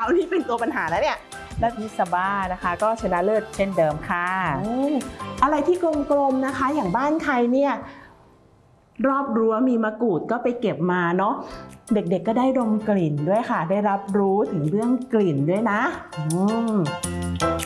นี่เป็นตัวปัญหาแล้วเนี่ยและมิสบ้านะคะก็ชนะเลิศเช่นเดิมค่ะอะไรที่กลมๆนะคะอย่างบ้านใครเนี่ยรอบรั้วมีมะกรูดก็ไปเก็บมาเนาะเด็กๆก็ได้ดมกลิ่นด้วยค่ะได้รับรู้ถึงเรื่องกลิ่นด้วยนะ